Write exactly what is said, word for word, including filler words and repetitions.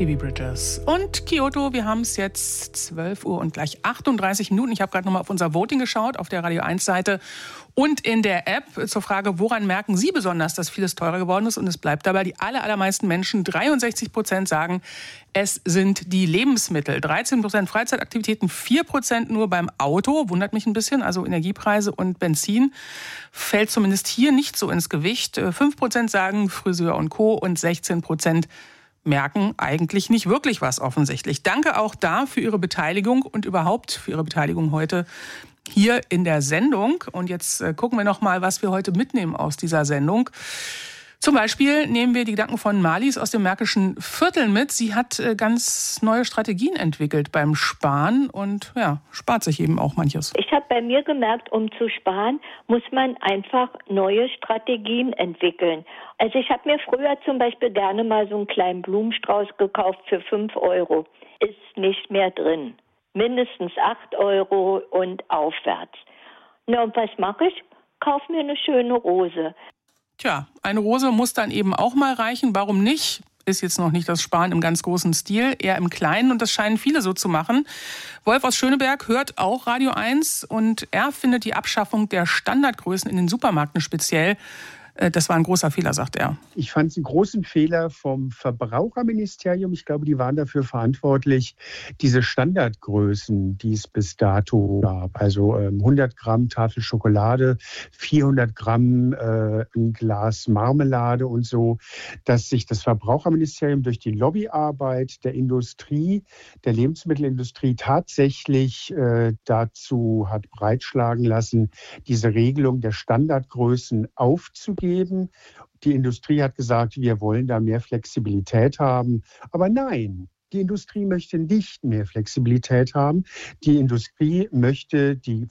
Phoebe Bridgers. Und Kyoto, wir haben es jetzt zwölf Uhr und gleich achtunddreißig Minuten. Ich habe gerade nochmal auf unser Voting geschaut, auf der Radio eins Seite und in der App zur Frage, woran merken Sie besonders, dass vieles teurer geworden ist? Und es bleibt dabei, die aller, allermeisten Menschen, dreiundsechzig Prozent sagen, es sind die Lebensmittel. dreizehn Prozent Freizeitaktivitäten, vier Prozent nur beim Auto, wundert mich ein bisschen, also Energiepreise und Benzin fällt zumindest hier nicht so ins Gewicht. fünf Prozent sagen Friseur und Co. und sechzehn Prozent merken eigentlich nicht wirklich was offensichtlich. Danke auch da für Ihre Beteiligung und überhaupt für Ihre Beteiligung heute hier in der Sendung. Und jetzt äh, gucken wir noch mal, was wir heute mitnehmen aus dieser Sendung. Zum Beispiel nehmen wir die Gedanken von Marlies aus dem Märkischen Viertel mit. Sie hat äh, ganz neue Strategien entwickelt beim Sparen und ja, spart sich eben auch manches. Ich habe bei mir gemerkt, um zu sparen, muss man einfach neue Strategien entwickeln. Also ich habe mir früher zum Beispiel gerne mal so einen kleinen Blumenstrauß gekauft für fünf Euro. Ist nicht mehr drin. Mindestens acht Euro und aufwärts. Na und was mache ich? Kauf mir eine schöne Rose. Tja, eine Rose muss dann eben auch mal reichen. Warum nicht? Ist jetzt noch nicht das Sparen im ganz großen Stil, eher im Kleinen. Und das scheinen viele so zu machen. Wolf aus Schöneberg hört auch Radio eins und er findet die Abschaffung der Standardgrößen in den Supermärkten speziell. Das war ein großer Fehler, sagt er. Ich fand es einen großen Fehler vom Verbraucherministerium. Ich glaube, die waren dafür verantwortlich, diese Standardgrößen, die es bis dato gab. Also ähm, hundert Gramm Tafel Schokolade, vierhundert Gramm äh, ein Glas Marmelade und so, dass sich das Verbraucherministerium durch die Lobbyarbeit der Industrie, der Lebensmittelindustrie tatsächlich äh, dazu hat breitschlagen lassen, diese Regelung der Standardgrößen aufzugeben. Die Industrie hat gesagt, wir wollen da mehr Flexibilität haben. Aber nein, die Industrie möchte nicht mehr Flexibilität haben. Die Industrie möchte die